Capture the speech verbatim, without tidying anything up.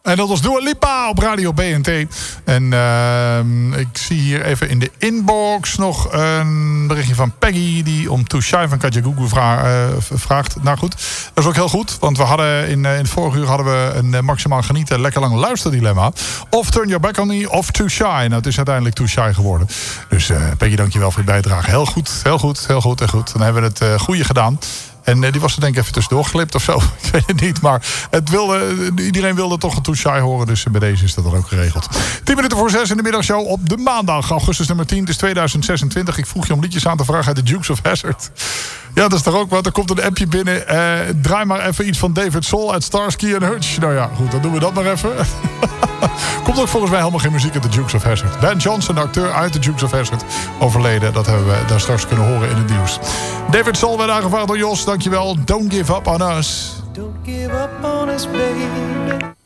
En dat was Dua Lipa op Radio B N T. En uh, ik zie hier even in de inbox nog een berichtje van Peggy... die om Too Shy van Kajagoogoo vra- uh, vraagt. Nou goed, dat is ook heel goed. Want we hadden in, uh, in het vorige uur hadden we een uh, maximaal genieten... lekker lang luisterdilemma. Of Turn Your Back On Me of Too Shy. Nou, het is uiteindelijk Too Shy geworden. Dus uh, Peggy, dankjewel voor je bijdrage. Heel goed, heel goed, heel goed, heel goed. Dan hebben we het uh, goede gedaan. En uh, die was er denk ik even tussendoor glipt of zo. Ik weet het niet, maar het wilde, iedereen wilde toch een Too Shy horen. Dus bij deze is dat dan ook geregeld. tien minuten voor zes in de middagshow op de maandag. Augustus nummer tien, het is tweeduizend zesentwintig. Ik vroeg je om liedjes aan te vragen uit de Dukes of Hazzard. Ja, dat is toch ook wat. Er komt een appje binnen. Uh, draai maar even iets van David Soul uit Starsky and Hutch. Nou ja, goed, dan doen we dat maar even. Komt ook volgens mij helemaal geen muziek uit de Dukes of Hazzard. Ben Johnson, acteur uit de Dukes of Hazzard, overleden. Dat hebben we daar straks kunnen horen in het nieuws. David Soul werd aangevraagd door Jos. Dankjewel. Don't give up on us. Don't give up on us, baby.